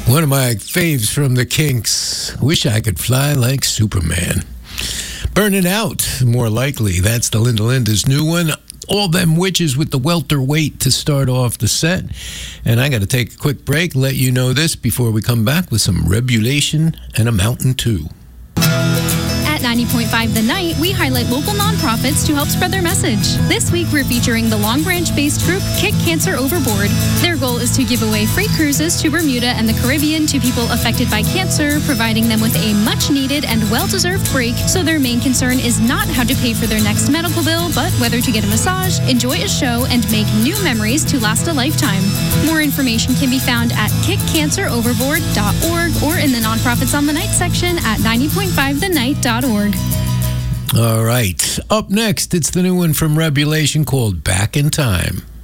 One of my faves from the Kinks. Wish I could fly like Superman. Burning Out, more likely. That's the Linda Linda's new one. All Them Witches with the welterweight to start off the set. And I got to take a quick break, let you know this before we come back with some Rebulation and a Mountain 2. At 90.5 The Night, we highlight local nonprofits to help spread their message. This week, we're featuring the Long Branch-based group Kick Cancer Overboard. Their goal is to give away free cruises to Bermuda and the Caribbean to people affected by cancer, providing them with a much-needed and well-deserved break. So their main concern is not how to pay for their next medical bill, but whether to get a massage, enjoy a show, and make new memories to last a lifetime. More information can be found at kickcanceroverboard.org or in the Nonprofits on the Night section at 90.5thenight.org. All right. Up next, it's the new one from Rebulation called Back in Time.